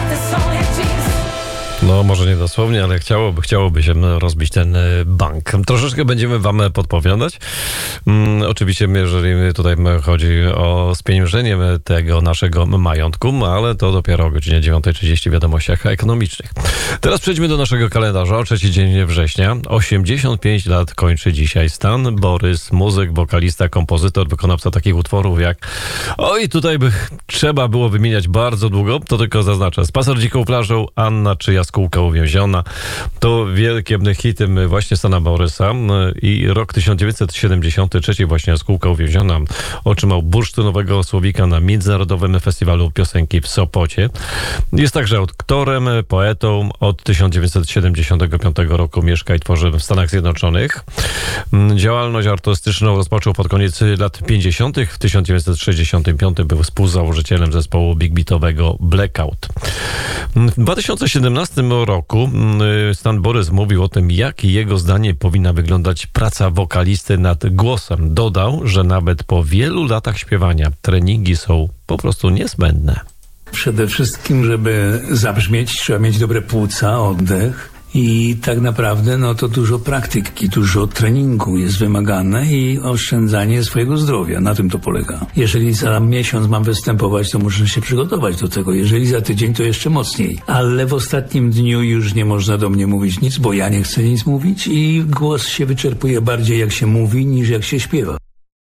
No, może nie dosłownie, ale chciałoby się rozbić ten bank. Troszeczkę będziemy wam podpowiadać. Oczywiście, jeżeli tutaj chodzi o spieniężenie tego naszego majątku, ale to dopiero o godzinie 9:30 w wiadomościach ekonomicznych. Teraz przejdźmy do naszego kalendarza. 3 dzień września. 85 lat kończy dzisiaj Stan Borys, muzyk, wokalista, kompozytor, wykonawca takich utworów jak... Oj, tutaj trzeba było wymieniać bardzo długo, to tylko zaznaczę. Spacer dziką plażą, Anna czy Jaskółka uwięziona. To wielkie hity właśnie Stana Borysa i rok 1973 właśnie Jaskółka uwięziona otrzymał bursztynowego słowika na Międzynarodowym Festiwalu Piosenki w Sopocie. Jest także autorem, poetą. Od 1975 roku mieszka i tworzy w Stanach Zjednoczonych. Działalność artystyczną rozpoczął pod koniec lat 50. W 1965 był współzałożycielem zespołu big beatowego Blackout. W 2017 roku Stan Borys mówił o tym, jak jego zdanie powinna wyglądać praca wokalisty nad głosem. Dodał, że nawet po wielu latach śpiewania treningi są po prostu niezbędne. Przede wszystkim, żeby zabrzmieć, trzeba mieć dobre płuca, oddech. I tak naprawdę to dużo praktyki, dużo treningu jest wymagane i oszczędzanie swojego zdrowia. Na tym to polega. Jeżeli za miesiąc mam występować, to muszę się przygotować do tego. Jeżeli za tydzień, to jeszcze mocniej. Ale w ostatnim dniu już nie można do mnie mówić nic, bo ja nie chcę nic mówić i głos się wyczerpuje bardziej jak się mówi, niż jak się śpiewa.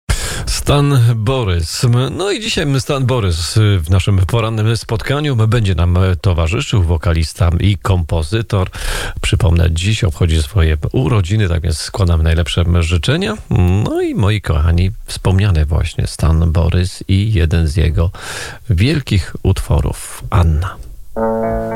Stan Borys. No i dzisiaj Stan Borys w naszym porannym spotkaniu będzie nam towarzyszył, wokalista i kompozytor. Przypomnę, dziś obchodzi swoje urodziny, tak więc składam najlepsze życzenia. No i moi kochani, wspomniany właśnie Stan Borys i jeden z jego wielkich utworów, Anna.